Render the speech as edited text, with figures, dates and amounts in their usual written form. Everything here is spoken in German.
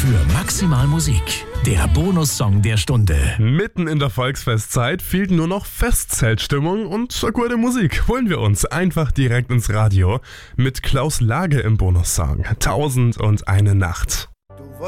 für maximal Musik. Der Bonussong der Stunde. Mitten in der Volksfestzeit fehlt nur noch Festzeltstimmung und gute Musik. Holen wir uns einfach direkt ins Radio mit Klaus Lage im Bonussong 1001 Nacht.